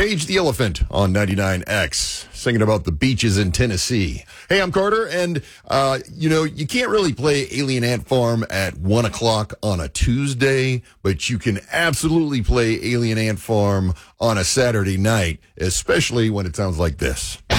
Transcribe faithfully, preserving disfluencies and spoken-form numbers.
Cage the Elephant on ninety-nine X, singing about the beaches in Tennessee. Hey, I'm Carter, and, uh, you know, you can't really play Alien Ant Farm at one o'clock on a Tuesday, but you can absolutely play Alien Ant Farm on a Saturday night, especially when it sounds like this.